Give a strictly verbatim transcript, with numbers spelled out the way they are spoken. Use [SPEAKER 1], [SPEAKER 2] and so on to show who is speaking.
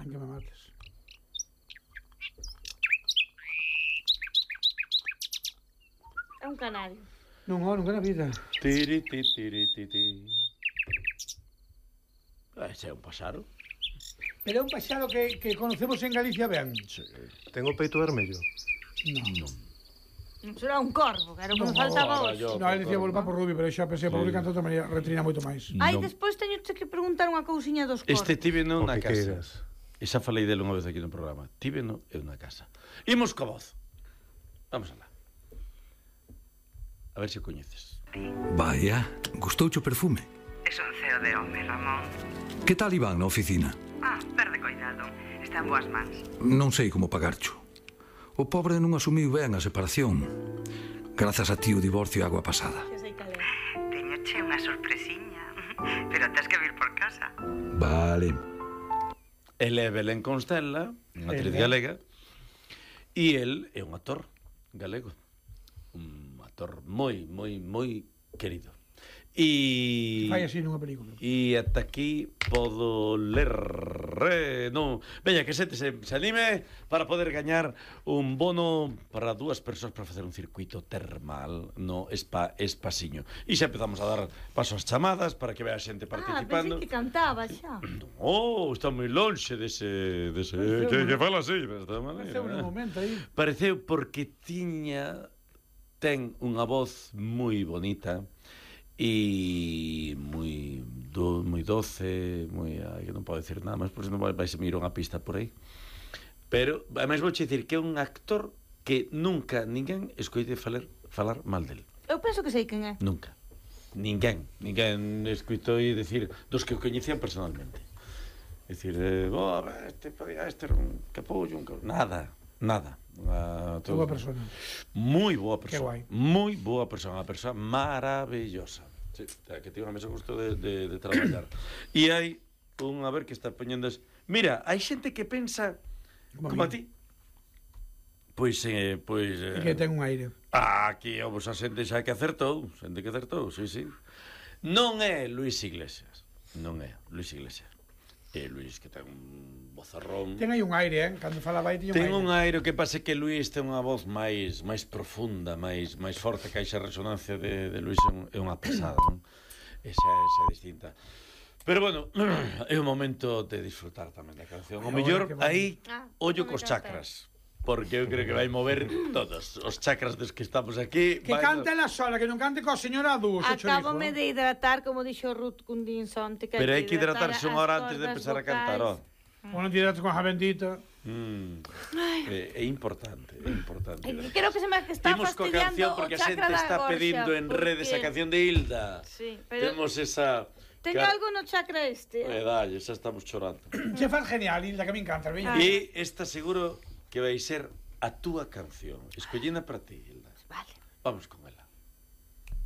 [SPEAKER 1] Ay, que me mates.
[SPEAKER 2] É un canario.
[SPEAKER 1] Non, oh, nunca na vida.
[SPEAKER 3] Tiri, ti, tiri, ti, ti. Ese é un paxaro.
[SPEAKER 1] Pero é un paxaro que, que conocemos en Galicia ben.
[SPEAKER 3] Sí.
[SPEAKER 4] Ten o peito vermello.
[SPEAKER 1] Non.
[SPEAKER 2] Non será un corvo, que era o que me
[SPEAKER 1] No,
[SPEAKER 2] faltaba
[SPEAKER 3] ahora
[SPEAKER 2] hoxe.
[SPEAKER 3] yo-
[SPEAKER 1] Non, ele dicía volpa por Rubi, pero xa pensei por Rubi,
[SPEAKER 3] Sí.
[SPEAKER 1] canta de outra maneira, retrina moito máis.
[SPEAKER 2] Ai,
[SPEAKER 3] Non.
[SPEAKER 2] despois teño que preguntar unha cousiña dos corvos.
[SPEAKER 3] Este tíbeno
[SPEAKER 4] O
[SPEAKER 3] na
[SPEAKER 4] que
[SPEAKER 3] casa.
[SPEAKER 4] queiras.
[SPEAKER 3] E xa falei dele unha vez aquí no programa. Tíbeno é unha casa. Imos coa voz. Vamos alá. A ver se o coñeces.
[SPEAKER 5] Vaya, gustouche o perfume.
[SPEAKER 6] Es un ceo de home, Ramón.
[SPEAKER 5] Que tal Iván na oficina?
[SPEAKER 6] Ah, perde coidado. Está en boas mans.
[SPEAKER 5] Non sei como pagarcho. O pobre non asumiu ben a separación. Grazas a ti o divorcio e agua pasada.
[SPEAKER 2] Xa sei cal é.
[SPEAKER 6] Teñoche unha sorpresiña. Pero tes que vir por casa.
[SPEAKER 5] Vale.
[SPEAKER 3] Ele é Belén Constela, unha actriz
[SPEAKER 1] Ele.
[SPEAKER 3] galega, e el é un actor galego. Un actor moi, moi, moi querido. E...
[SPEAKER 1] Fai así nunha película.
[SPEAKER 3] E ata aquí podo ler re, non. Veña, que xente se, se anime para poder gañar un bono para dúas persoas para facer un circuito termal no Spa Espasiño. E xa empezamos a dar paso ás chamadas para que vea a xente
[SPEAKER 2] Ah,
[SPEAKER 3] participando.
[SPEAKER 2] pensei que cantaba xa.
[SPEAKER 3] Oh, está moi lonxe dese... dese que, que fala así, desta maneira.
[SPEAKER 1] Pareceu un momento aí.
[SPEAKER 3] Pareceu porque tiña... ten unha voz moi bonita e moi do, moi doce, moi, ai, que non podo decir nada máis, porque non vai se me ir unha pista por aí. Pero, ademais, vou dicir que é un actor que nunca ninguén escoite falar, falar mal del.
[SPEAKER 2] Eu penso que sei quen é.
[SPEAKER 3] Nunca. Ninguén. Ninguén escoitou e decir dos que o coñecían personalmente. Decir, eh, oh, este podía este era un capullo, un capullo. Nada, nada. Unha
[SPEAKER 1] Boa persona.
[SPEAKER 3] moi boa
[SPEAKER 1] Que
[SPEAKER 3] persona.
[SPEAKER 1] guai.
[SPEAKER 3] Moi boa persona, unha persona maravillosa. Sí, que tivo a mesa gusto de, de, de traballar. E hai un, a ver, que está poñendo... Mira, hai xente que pensa
[SPEAKER 1] Como a
[SPEAKER 3] como a
[SPEAKER 1] mí.
[SPEAKER 3] ti. Pois, eh, pois...
[SPEAKER 1] E
[SPEAKER 3] Eh,
[SPEAKER 1] que ten un aire.
[SPEAKER 3] Ah, aquí houve a xente xa que acertou, xente que acertou, sí, sí. Non é Luis Iglesias, non é Luis Iglesias. É Luis que ten un vozarrón.
[SPEAKER 1] Ten aí un aire, eh? Cando falaba aí tiña un
[SPEAKER 3] Ten
[SPEAKER 1] aire.
[SPEAKER 3] un aire, o que pasa é que Luis ten unha voz máis máis profunda, máis máis forte, que a resonancia de, de Luis é, un, é unha pesada, non? Esa esa é distinta. Pero bueno, é o momento de disfrutar tamén da canción. O
[SPEAKER 1] Ai,
[SPEAKER 3] mellor
[SPEAKER 1] agora que
[SPEAKER 3] aí
[SPEAKER 2] Ah,
[SPEAKER 3] ollo
[SPEAKER 2] non me
[SPEAKER 3] cos
[SPEAKER 2] canta.
[SPEAKER 3] chakras. Porque eu creo que vai mover todos os chakras dos que estamos aquí.
[SPEAKER 1] Que
[SPEAKER 3] vai-
[SPEAKER 1] cante la sola, que non cante coa señora Adu, xe
[SPEAKER 2] Acábame
[SPEAKER 1] chorizo.
[SPEAKER 2] de hidratar, como dixo Ruth Cundinson.
[SPEAKER 3] Pero hai que hidratarse unha hora antes de empezar a cantar, ó.
[SPEAKER 1] O non te hidrates con a bendita.
[SPEAKER 3] Mm. É, é importante, é importante.
[SPEAKER 2] Eh, Creo que se me que está
[SPEAKER 3] Imos coa
[SPEAKER 2] fastidiando
[SPEAKER 3] canción
[SPEAKER 2] o
[SPEAKER 3] porque a
[SPEAKER 2] chakra
[SPEAKER 3] xente
[SPEAKER 2] da
[SPEAKER 3] está
[SPEAKER 2] gorxa,
[SPEAKER 3] pedindo en redes a
[SPEAKER 2] porque-
[SPEAKER 3] canción de Hilda.
[SPEAKER 2] Sí, pero
[SPEAKER 3] Temos esa...
[SPEAKER 2] teño
[SPEAKER 3] Ca-
[SPEAKER 2] algo no chakra este.
[SPEAKER 3] Eh, dalle, xa estamos chorando.
[SPEAKER 1] Se faz genial, Hilda, que me encanta. Veña.
[SPEAKER 2] Ah.
[SPEAKER 3] E esta seguro que vai ser a túa canción. Escollina para ti, Hilda.
[SPEAKER 2] Vale.
[SPEAKER 3] Vamos con